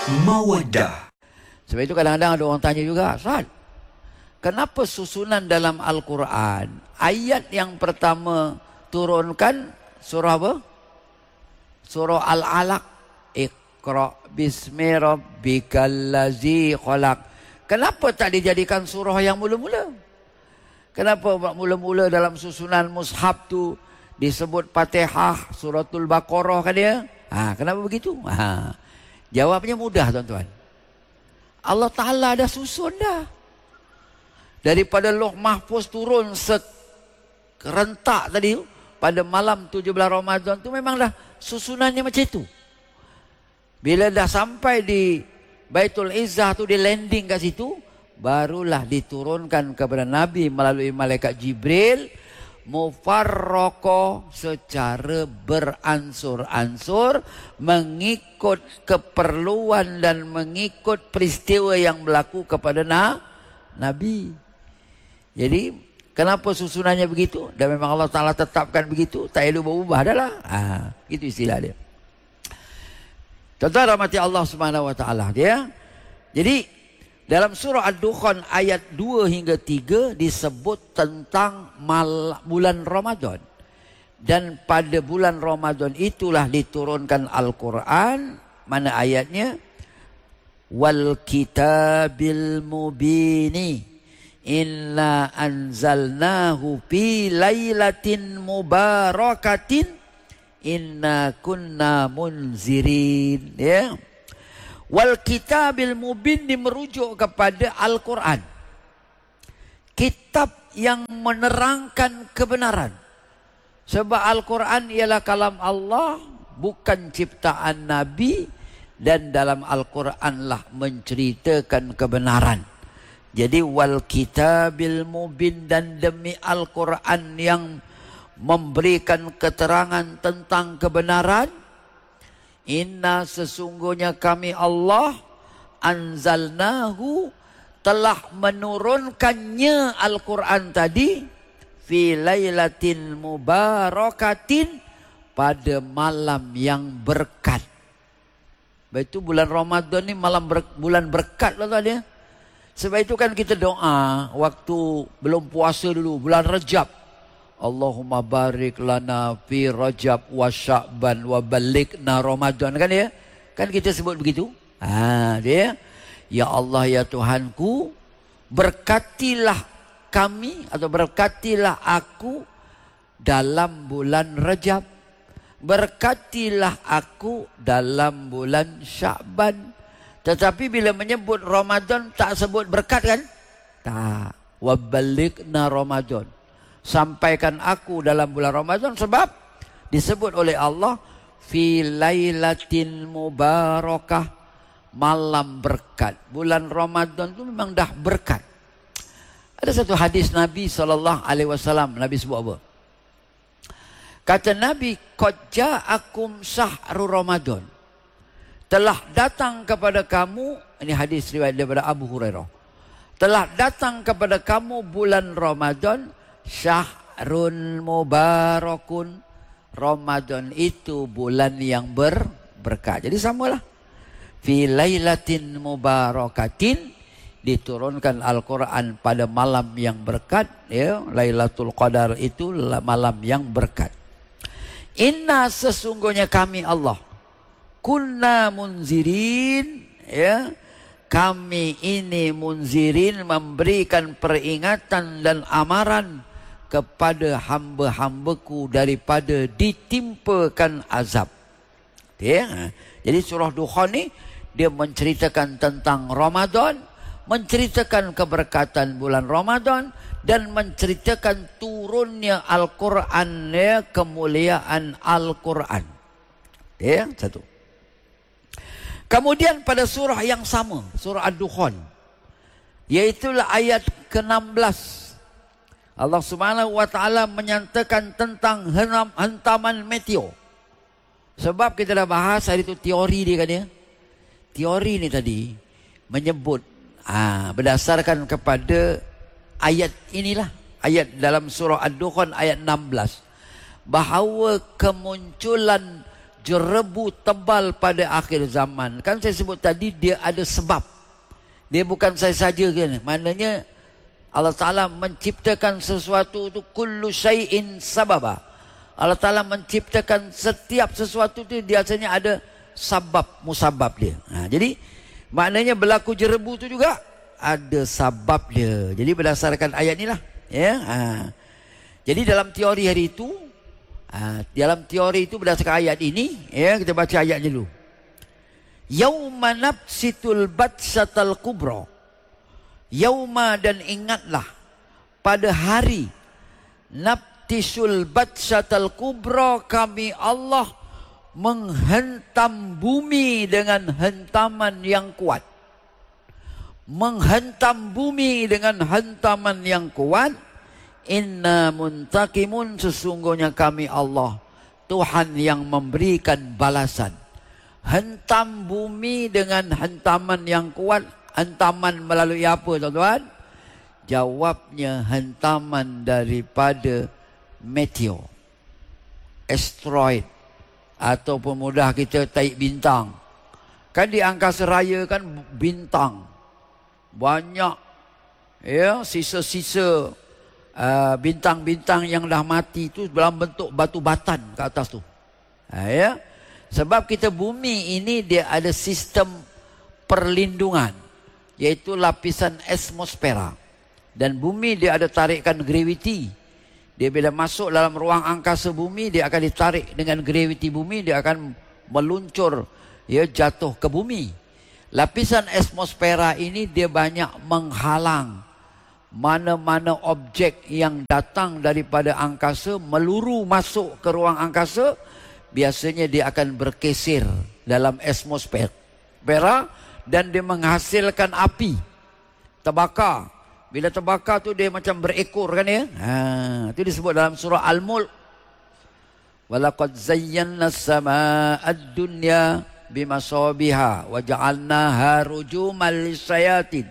Mawaddah. Sebab itu kadang-kadang ada orang tanya juga, Ustaz, kenapa susunan dalam Al-Quran ayat yang pertama turunkan surah apa? Surah Al-Alaq. Iqra bismi rabbikal ladzi khalaq. Kenapa tak dijadikan surah yang mula-mula? Kenapa mula-mula dalam susunan mushaf tu disebut Fatihah, suratul Baqarah kan dia? Kenapa begitu? Jawabnya mudah, tuan-tuan. Allah Ta'ala dah susun dah. Daripada Lauh Mahfuz turun serentak tadi pada malam 17 Ramadan tu memang dah susunannya macam itu. Bila dah sampai di Baitul Izzah tu, di landing kat situ, barulah diturunkan kepada Nabi melalui malaikat Jibril, mufarraqah, secara beransur-ansur, mengikut keperluan dan mengikut peristiwa yang berlaku kepada Nabi. Jadi kenapa susunannya begitu? Dan memang Allah Ta'ala tetapkan begitu, tak elok berubah dah lah. Itu istilah dia. Tuan-tuan rahmati Allah Subhanahu Wa Ta'ala dia. Jadi dalam surah Ad-Dukhan ayat 2 hingga 3 disebut tentang bulan Ramadan. Dan pada bulan Ramadan itulah diturunkan Al-Quran. Mana ayatnya? Wal kitabil mubini inna anzalnahu fi lailatin mubarakatin inna kunna munzirin. Ya. Wal kitabil mubin merujuk kepada Al-Quran, kitab yang menerangkan kebenaran. Sebab Al-Quran ialah kalam Allah, bukan ciptaan Nabi. Dan dalam Al-Quran lah menceritakan kebenaran. Jadi wal kitabil mubin, dan demi Al-Quran yang memberikan keterangan tentang kebenaran. Inna, sesungguhnya kami Allah, anzalnahu, telah menurunkannya Al-Quran tadi, fi lailatin mubarakatin, pada malam yang berkat. Itu bulan Ramadan ni bulan berkat lah tadi. Sebab itu kan kita doa waktu belum puasa dulu, bulan Rajab. Allahumma barik lana fi Rajab wa Sya'ban wa balighna Ramadan, kan ya? Kan kita sebut begitu. Dia, ya Allah ya Tuhanku, berkatilah kami atau berkatilah aku dalam bulan Rajab. Berkatilah aku dalam bulan Sya'ban. Tetapi bila menyebut Ramadan tak sebut berkat, kan? Tak. Wa balighna Ramadan. Sampaikan aku dalam bulan Ramadan, sebab disebut oleh Allah fi lailatin mubarakah, malam berkat. Bulan Ramadan itu memang dah berkat. Ada satu hadis Nabi SAW, Nabi sebut apa? Kata Nabi, qad ja'akum syahrul Ramadan. Telah datang kepada kamu, ini hadis riwayat daripada Abu Hurairah. Telah datang kepada kamu bulan Ramadan, syahrun mubarakun. Ramadan itu bulan yang berberkat. Jadi samalah. Fi lailatin mubarakatin, diturunkan Al-Quran pada malam yang berkat, ya. Lailatul Qadar itu malam yang berkat. Inna, sesungguhnya kami Allah, kunna munzirin, ya. Kami ini munzirin, memberikan peringatan dan amaran kepada hamba-hambaku daripada ditimpakan azab. Ya. Jadi surah Dukhan ni dia menceritakan tentang Ramadan, menceritakan keberkatan bulan Ramadan, dan menceritakan turunnya Al-Quran, ya, kemuliaan Al-Quran. Ya, satu. Kemudian pada surah yang sama, surah Ad-Dukhan, iaitulah ayat ke-16. Allah Subhanahu wa Ta'ala menyatakan tentang hentaman meteor. Sebab kita dah bahas hari itu teori dia, kan ya. Teori ni tadi menyebut berdasarkan kepada ayat inilah, ayat dalam surah Ad-Dukhan ayat 16, bahawa kemunculan jerebu tebal pada akhir zaman. Kan saya sebut tadi dia ada sebab. Dia bukan saya saja kan. Maknanya Allah Ta'ala menciptakan sesuatu itu kullu syai'in sababa. Allah Ta'ala menciptakan setiap sesuatu itu biasanya ada sabab, musabab dia. Jadi maknanya berlaku jerebu itu juga ada sabab dia. Jadi berdasarkan ayat ni lah. Ya. Jadi dalam teori hari itu, dalam teori itu berdasarkan ayat ini, ya, kita baca ayatnya dulu. Yauma nabsitul batsatal kubra. Yauma, dan ingatlah pada hari nabtisul batsatal kubra, kami Allah menghentam bumi dengan hentaman yang kuat. Menghentam bumi dengan hentaman yang kuat. Inna muntakimun, sesungguhnya kami Allah Tuhan yang memberikan balasan. Hentam bumi dengan hentaman yang kuat. Hentaman melalui apa, tuan-tuan? Jawabnya hentaman daripada meteor, asteroid, ataupun mudah kita taik bintang. Kan di angkasa raya kan bintang banyak, ya, sisa-sisa bintang-bintang yang dah mati tu dalam bentuk batu batan ke atas tu. Ya. Sebab kita bumi ini dia ada sistem perlindungan, iaitu lapisan atmosfera. Dan bumi dia ada tarikan graviti. Dia bila masuk dalam ruang angkasa bumi, dia akan ditarik dengan graviti bumi, dia akan meluncur, ya, jatuh ke bumi. Lapisan atmosfera ini dia banyak menghalang mana-mana objek yang datang daripada angkasa meluru masuk ke ruang angkasa. Biasanya dia akan berkesir dalam atmosfera dan dia menghasilkan api, terbakar. Bila terbakar tu dia macam berekor kan, ya. Itu disebut dalam surah Al-Mulk. Walaqad zayyana as-samaa'a ad-dunya bimasabiha wa ja'alnaha rujuman lis-shayatin